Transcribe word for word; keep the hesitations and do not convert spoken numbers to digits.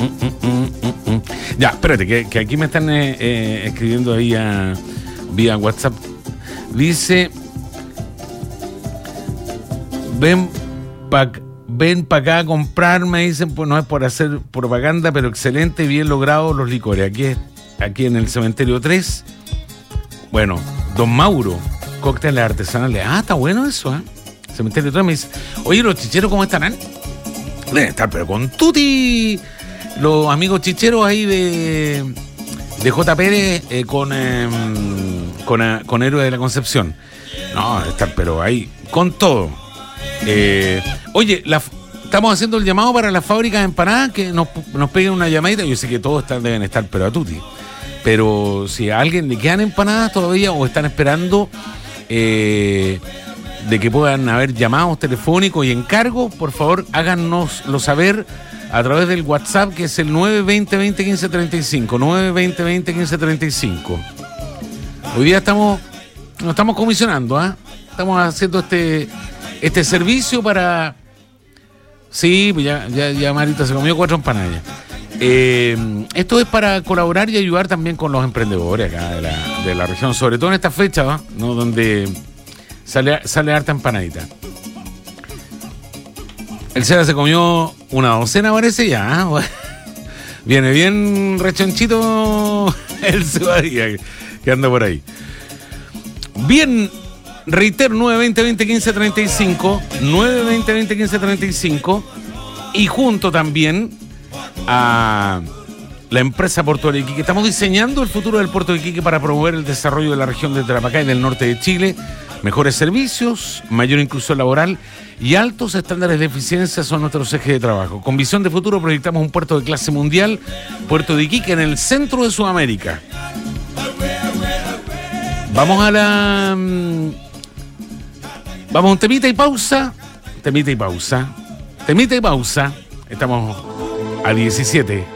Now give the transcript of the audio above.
mm, mm, mm, mm. Ya, espérate, que, que aquí me están eh, eh, escribiendo ahí a, vía WhatsApp. Dice, ven para ven pa acá a comprar, me dicen, pues no es por hacer propaganda, pero excelente y bien logrado los licores. Aquí, aquí en el Cementerio tres. Bueno, Don Mauro, cócteles artesanales. Ah, está bueno eso, ¿eh? Cementerio tres me dice, oye, los chicheros, ¿cómo estarán? Deben estar, pero con tuti, los amigos chicheros ahí de, de J. Pérez eh, con, eh, con, eh, con Héroe de la Concepción. No, deben estar, pero ahí, con todo. Eh, oye, la, estamos haciendo el llamado para las fábricas de empanadas que nos, nos peguen una llamadita. Yo sé que todos están, deben estar, pero a tuti. Pero si a alguien le quedan empanadas todavía o están esperando eh, de que puedan haber llamados telefónicos y encargos, por favor háganoslo saber a través del WhatsApp, que es el nueve veinte, veinte, quince, treinta y cinco. nueve veinte, veinte, quince, treinta y cinco. Hoy día estamos, nos estamos comisionando, ¿ah? ¿eh? Estamos haciendo este, este servicio para... Sí, pues ya, ya, ya Marita se comió cuatro empanadas. Eh, esto es para colaborar y ayudar también con los emprendedores acá de la, de la región, sobre todo en esta fecha, ¿no? Donde sale, sale harta empanadita. El Seba se comió una docena, parece ya. ¿eh? Viene bien rechonchito el Seba que, que anda por ahí. Bien, reitero, nueve veinte, veinte, quince, treinta y cinco. nueve veinte, veinte, quince, treinta y cinco. Y junto también a la empresa Puerto de Iquique. Estamos diseñando el futuro del Puerto de Iquique para promover el desarrollo de la región de Tarapacá y del norte de Chile. Mejores servicios, mayor inclusión laboral y altos estándares de eficiencia son nuestros ejes de trabajo. Con visión de futuro proyectamos un puerto de clase mundial, Puerto de Iquique, en el centro de Sudamérica. Vamos a la... Vamos a un temita y pausa. Temita y pausa. Temita y pausa. Estamos a diecisiete.